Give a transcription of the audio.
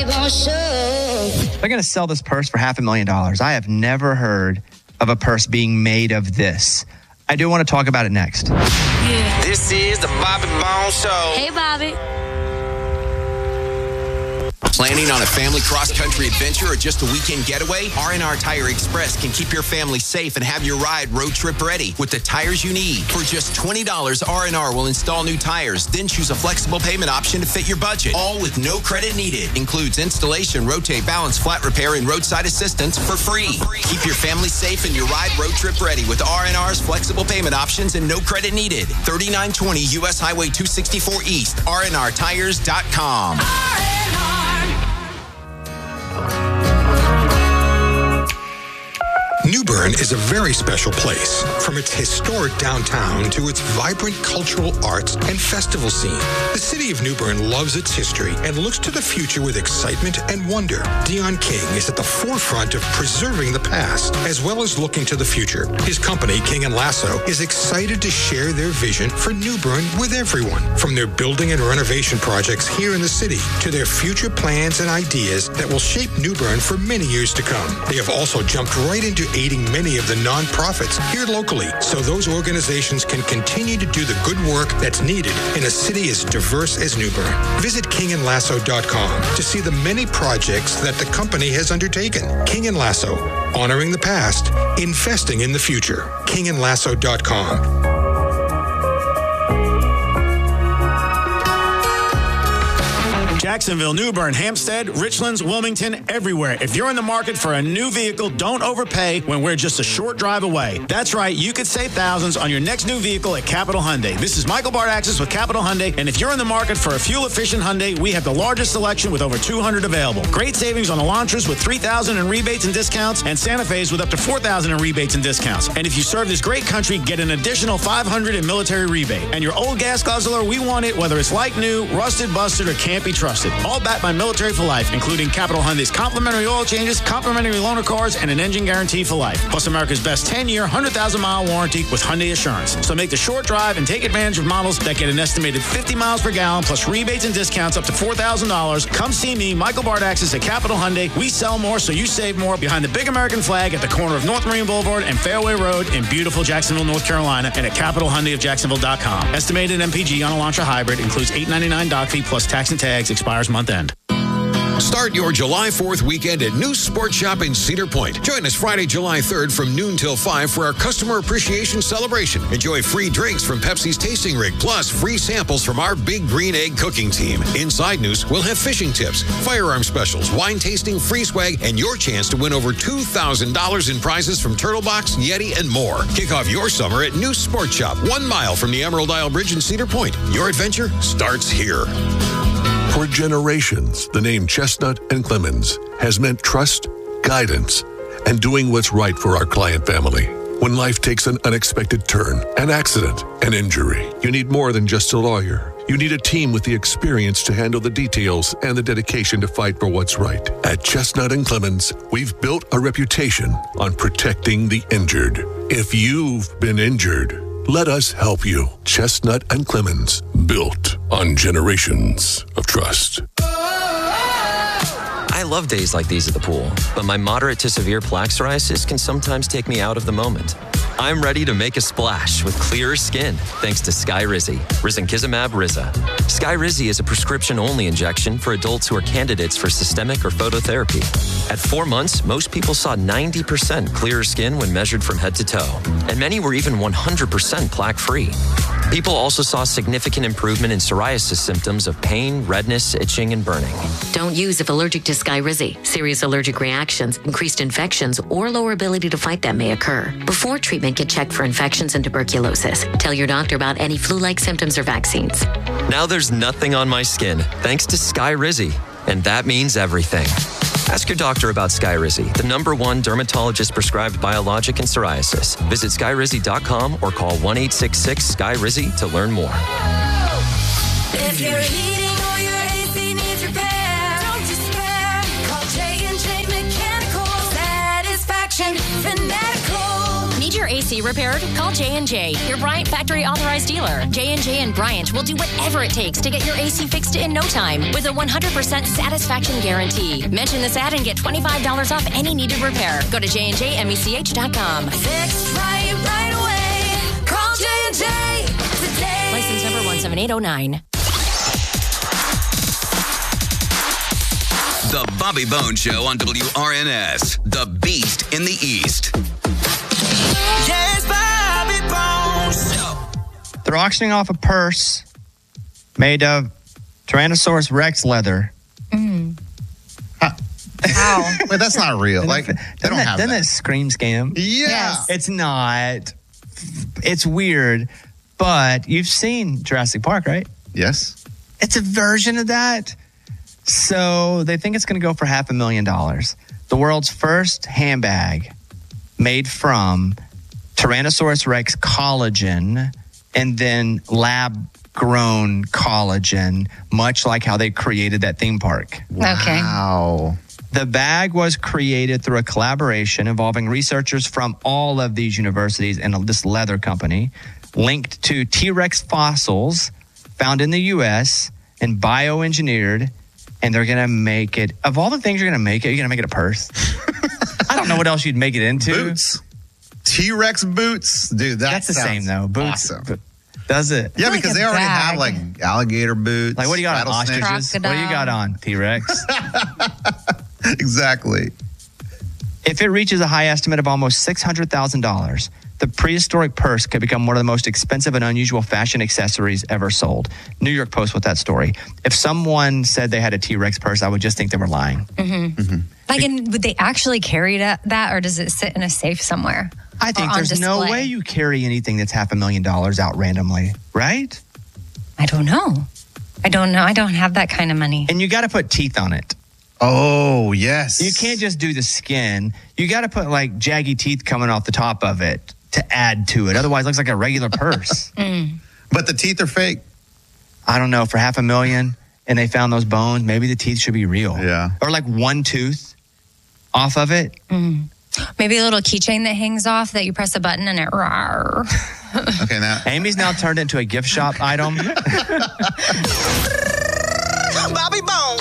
They're going to sell this purse for $500,000. I have never heard of a purse being made of this. I do want to talk about it next. Yeah. This is the Bobby Bone Show. Hey, Bobby. Planning on a family cross-country adventure or just a weekend getaway? R&R Tire Express can keep your family safe and have your ride road trip ready with the tires you need. For just $20, R&R will install new tires, then choose a flexible payment option to fit your budget. All with no credit needed. Includes installation, rotate, balance, flat repair, and roadside assistance for free. Keep your family safe and your ride road trip ready with R&R's flexible payment options and no credit needed. 3920 U.S. Highway 264 East, rnrtires.com. New Bern is a very special place, from its historic downtown to its vibrant cultural arts and festival scene. The city of New Bern loves its history and looks to the future with excitement and wonder. Dion King is at the forefront of preserving the past, as well as looking to the future. His company, King & Lasso, is excited to share their vision for New Bern with everyone, from their building and renovation projects here in the city to their future plans and ideas that will shape New Bern for many years to come. They have also jumped right into aiding many of the nonprofits here locally, so those organizations can continue to do the good work that's needed in a city as diverse as New Bern. Visit kingandlasso.com to see the many projects that the company has undertaken. King & Lasso, honoring the past, investing in the future. kingandlasso.com. Jacksonville, New Bern, Hampstead, Richlands, Wilmington, everywhere. If you're in the market for a new vehicle, don't overpay when we're just a short drive away. That's right, you could save thousands on your next new vehicle at Capital Hyundai. This is Michael Bardaxis with Capital Hyundai, and if you're in the market for a fuel-efficient Hyundai, we have the largest selection with over 200 available. Great savings on Elantras with $3,000 in rebates and discounts, and Santa Fe's with up to $4,000 in rebates and discounts. And if you serve this great country, get an additional $500 in military rebate. And your old gas guzzler, we want it whether it's like new, rusted, busted, or can't be trusted. All backed by Military for Life, including Capital Hyundai's complimentary oil changes, complimentary loaner cars, and an engine guarantee for life. Plus America's best 10-year, 100,000-mile warranty with Hyundai Assurance. So make the short drive and take advantage of models that get an estimated 50 miles per gallon, plus rebates and discounts up to $4,000. Come see me, Michael Bardaxis at Capital Hyundai. We sell more, so you save more, behind the big American flag at the corner of North Marine Boulevard and Fairway Road in beautiful Jacksonville, North Carolina, and at CapitalHyundaiofJacksonville.com. Estimated MPG on Elantra Hybrid includes $899 dock fee plus tax and tags, expires month end. Start your July 4th weekend at New Sports Shop in Cedar Point. Join us Friday, July 3rd from noon till 5 for our Customer Appreciation Celebration. Enjoy free drinks from Pepsi's Tasting Rig, plus free samples from our Big Green Egg cooking team. Inside News, we'll have fishing tips, firearm specials, wine tasting, free swag, and your chance to win over $2,000 in prizes from Turtle Box, Yeti, and more. Kick off your summer at New Sports Shop, 1 mile from the Emerald Isle Bridge in Cedar Point. Your adventure starts here. For generations, the name Chestnut and Clemens has meant trust, guidance, and doing what's right for our client family. When life takes an unexpected turn, an accident, an injury, you need more than just a lawyer. You need a team with the experience to handle the details and the dedication to fight for what's right. At Chestnut and Clemens, we've built a reputation on protecting the injured. If you've been injured, let us help you. Chestnut and Clemens, built on generations of trust. I love days like these at the pool, but my moderate to severe plaque psoriasis can sometimes take me out of the moment. I'm ready to make a splash with clearer skin thanks to Skyrizi, risankizumab Riza. Skyrizi is a prescription-only injection for adults who are candidates for systemic or phototherapy. At 4 months, most people saw 90% clearer skin when measured from head to toe, and many were even 100% plaque-free. People also saw significant improvement in psoriasis symptoms of pain, redness, itching, and burning. Don't use if allergic to Skyrizi. Serious allergic reactions, increased infections, or lower ability to fight them may occur. Before treatment, get checked for infections and tuberculosis. Tell your doctor about any flu-like symptoms or vaccines. Now there's nothing on my skin thanks to Skyrizi, and that means everything. Ask your doctor about Skyrizi, the #1 dermatologist-prescribed biologic in psoriasis. Visit Skyrizi.com or call 1-866-SKY-RIZZI to learn more. If your heating or your AC needs repair, don't despair. Call J&J Mechanical Satisfaction Fanatical. Need your AC AC repaired? Call J&J, your Bryant factory authorized dealer. J&J and Bryant will do whatever it takes to get your AC fixed in no time with a 100% satisfaction guarantee. Mention this ad and get $25 off any needed repair. Go to jnjmech.com. Fixed right away. Call J&J today. License number 17809. The Bobby Bones Show on WRNS. The Beast in the East. Yes, Bobby Bones. They're auctioning off a purse made of Tyrannosaurus Rex leather. Wow. Wait, that's not real. Like, they don't have Doesn't that. it scream scam? Yeah. Yes. It's not. It's weird, but you've seen Jurassic Park, right? Yes. It's a version of that. So they think it's going to go for $500,000. The world's first handbag made from Tyrannosaurus Rex collagen and then lab-grown collagen, much like how they created that theme park. Okay. Wow. The bag was created through a collaboration involving researchers from all of these universities and this leather company, linked to T-Rex fossils found in the U.S. and bioengineered, and they're going to make it, of all the things you're going to make it a purse. I don't know what else you'd make it into. Boots. T-Rex boots. Dude, That's the same, though. Boots. Awesome. Does it? Yeah, Like because a they already bag. have like alligator boots. Like, what do you got on rattlesnake. ostriches? What do you got on T-Rex? Exactly. If it reaches a high estimate of almost $600,000, the prehistoric purse could become one of the most expensive and unusual fashion accessories ever sold. New York Post with that story. If someone said they had a T-Rex purse, I would just think they were lying. Like, and would they actually carry that, or does it sit in a safe somewhere? I think Or on there's no display? way you carry anything that's $500,000 out randomly, right? I don't know. I don't have that kind of money. And you got to put teeth on it. Oh, yes. You can't just do the skin. You got to put like jaggy teeth coming off the top of it to add to it. Otherwise, it looks like a regular purse. But the teeth are fake. I don't know, for $500,000 and they found those bones, maybe the teeth should be real. Yeah. Or like one tooth off of it. Maybe a little keychain that hangs off that you press a button and it rawr. Okay, now. Amy's now turned into a gift shop item. Bobby Bones.